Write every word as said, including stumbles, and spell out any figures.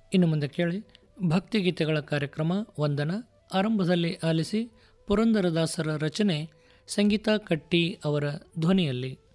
ಇನ್ನು ಮುಂದೆ ಕೇಳಿ ಭಕ್ತಿಗೀತೆಗಳ ಕಾರ್ಯಕ್ರಮ ವಂದನ. ಆರಂಭದಲ್ಲಿ ಆಲಿಸಿ ಪುರಂದರದಾಸರ ರಚನೆ, ಸಂಗೀತ ಕಟ್ಟಿ ಅವರ ಧ್ವನಿಯಲ್ಲಿ.